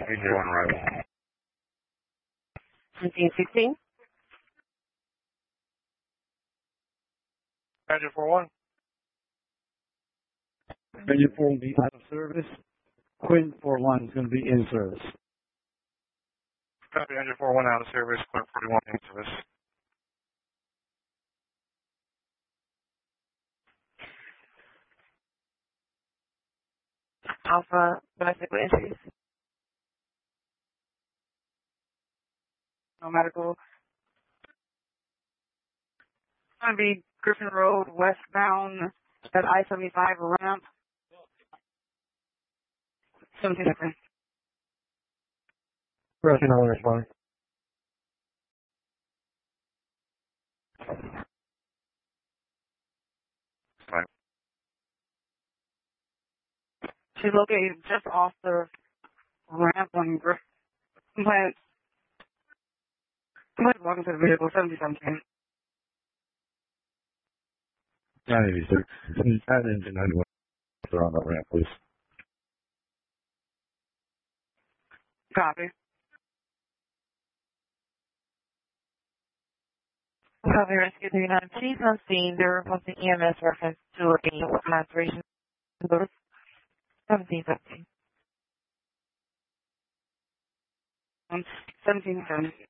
Engine 1 arrival. 1716. Engine 41. Engine 4 will be out of service. Quinn 41 is going to be in service. Copy, Engine 41 out of service, Quinn 41 in service. Alpha, bicycle entries. No medical. It's going to be Griffin Road, westbound, at I-75 ramp. 1716. Russian on responding. Fine. She's located just off the ramp on Griffin. Welcome to the vehicle, 1717. 986. Add engine 91. They're on that ramp, please. Copy. Copy, Rescue 39. Please on scene. They're requesting EMS reference to a laceration booth. 1717. 1717.